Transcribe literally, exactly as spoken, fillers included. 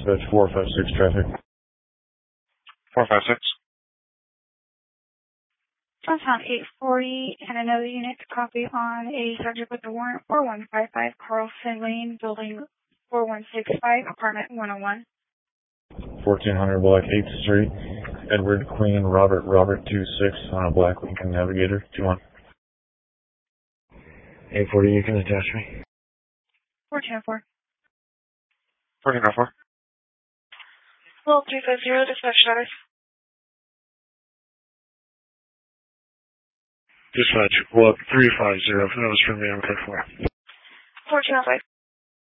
dispatch four five six traffic. four five six. Downtown eight forty, and another unit to copy on a subject with the warrant four one five five Carlson Lane, building four one six five, apartment one oh one. fourteen hundred Black eighth Street, Edward Queen Robert Robert two six on a black Lincoln Navigator, two one. eight forty, you can attach me. fourteen oh four. fourteen oh four. Well, three five zero, dispatch status. Dispatch, well, three five zero, that was from the M K four. fourteen oh five.